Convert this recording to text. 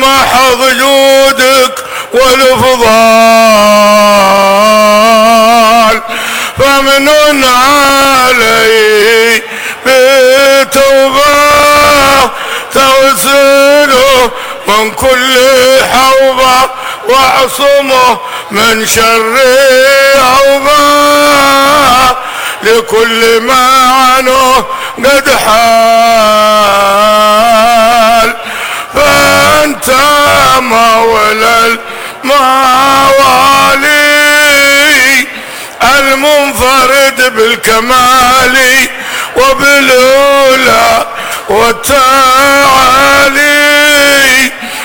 محض جودك والفضال، فمن علي بتوبة تغسله من كل حوبة، واعصمه من شر عوبة، لكل ما عنه قد حال. فأنت مولى الموالي المنفرد بالكمال وبالعلا والتعالي،